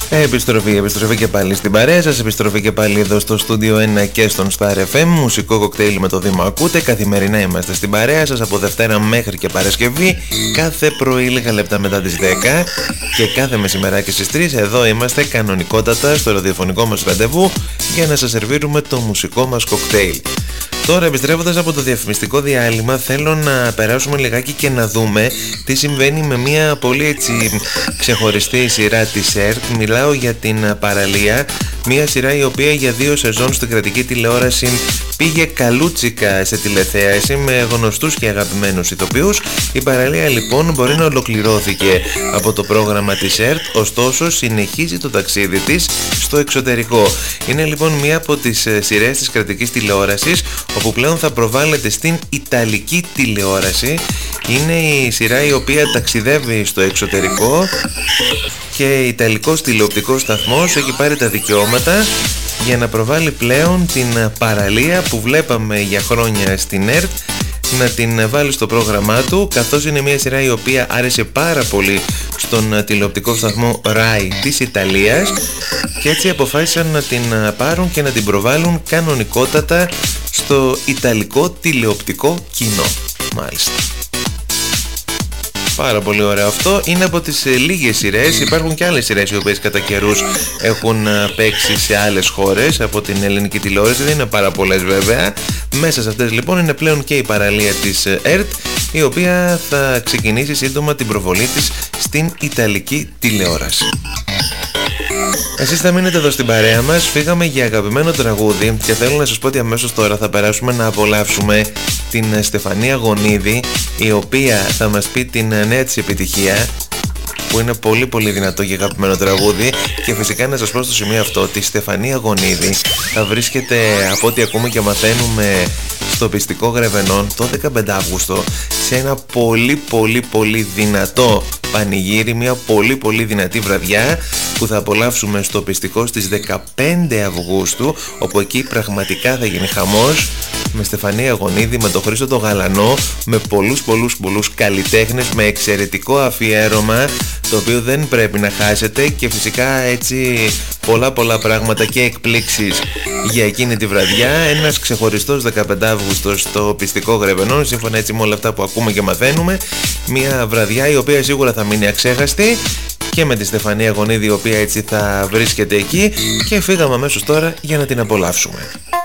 Επιστροφή και πάλι στην παρέα σας, επιστροφή και πάλι εδώ στο στούντιο 1 και στον Star FM. Μουσικό κοκτέιλ με το Δήμο ακούτε. Καθημερινά είμαστε στην παρέα σας από Δευτέρα μέχρι και Παρασκευή. Κάθε πρωί λίγα λεπτά μετά τις 10 και κάθε μεσημεράκι στις 3 εδώ είμαστε κανονικότατα στο ραδιοφωνικό μας ραντεβού για να σας σερβίρουμε το μουσικό μας κοκτέιλ. Τώρα, επιστρέφοντας από το διαφημιστικό διάλειμμα, θέλω να περάσουμε λιγάκι και να δούμε τι συμβαίνει με μια πολύ έτσι ξεχωριστή σειρά της ΕΡΤ. Μιλάω για την Παραλία, μια σειρά η οποία για 2 σεζόν στην κρατική τηλεόραση πήγε καλούτσικα σε τηλεθέαση με γνωστούς και αγαπημένους ηθοποιούς. Η Παραλία λοιπόν μπορεί να ολοκληρώθηκε από το πρόγραμμα της ΕΡΤ, ωστόσο συνεχίζει το ταξίδι της στο εξωτερικό. Είναι λοιπόν μια από τις σειρές της κρατικής τηλεόρασης όπου πλέον θα προβάλλεται στην Ιταλική τηλεόραση. Είναι η σειρά η οποία ταξιδεύει στο εξωτερικό και Ιταλικός τηλεοπτικός σταθμός έχει πάρει τα δικαιώματα για να προβάλλει πλέον την Παραλία που βλέπαμε για χρόνια στην ΕΡΤ να την βάλει στο πρόγραμμά του, καθώς είναι μια σειρά η οποία άρεσε πάρα πολύ στον τηλεοπτικό σταθμό RAI της Ιταλίας και έτσι αποφάσισαν να την πάρουν και να την προβάλλουν κανονικότατα στο Ιταλικό τηλεοπτικό κοινό. Μάλιστα. Πάρα πολύ ωραίο αυτό. Είναι από τις λίγες σειρές. Υπάρχουν και άλλες σειρές οι οποίες κατά καιρούς έχουν παίξει σε άλλες χώρες από την ελληνική τηλεόραση. Δεν είναι πάρα πολλές βέβαια. Μέσα σε αυτές λοιπόν είναι πλέον και η Παραλία της ΕΡΤ, η οποία θα ξεκινήσει σύντομα την προβολή της στην Ιταλική τηλεόραση. Εσείς θα μείνετε εδώ στην παρέα μας. Φύγαμε για αγαπημένο τραγούδι και θέλω να σας πω ότι αμέσως τώρα θα περάσουμε να απολαύσουμε την Στεφανία Γονίδη, η οποία θα μας πει την νέα της επιτυχία, που είναι πολύ πολύ δυνατό και αγαπημένο τραγούδι. Και φυσικά να σας πω στο σημείο αυτό ότι η Στεφανία Γονίδη θα βρίσκεται, από ό,τι ακούμε και μαθαίνουμε, στο πιστικό Γρεβενών το 15 Αύγουστο σε ένα πολύ δυνατό πανηγύρι, μια πολύ δυνατή βραδιά που θα απολαύσουμε στο πιστικό στις 15 Αυγούστου, όπου εκεί πραγματικά θα γίνει χαμός, με Στεφανία Γονίδη, με τον Χρήστο τον Γαλανό, με πολλούς καλλιτέχνες, με εξαιρετικό αφιέρωμα το οποίο δεν πρέπει να χάσετε και φυσικά έτσι πολλά πράγματα και εκπλήξεις για εκείνη τη βραδιά. Ένας ξεχωριστός 15 Αύγουστος στο πιστικό Γρεβενών, σύμφωνα έτσι με όλα αυτά που ακούμε και μαθαίνουμε, μια βραδιά η οποία σίγουρα θα μείνει αξέχαστη και με τη Στεφανία Γονίδη, η οποία έτσι θα βρίσκεται εκεί, και φύγαμε αμέσως τώρα για να την απολαύσουμε.